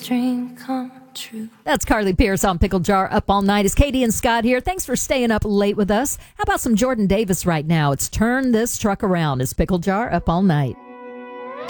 dream come true. That's Carly Pierce on Pickle Jar Up All Night. It's Katie and Scott here. Thanks for staying up late with us. How about some Jordan Davis right now? It's Turn This Truck Around. It's Pickle Jar Up All Night.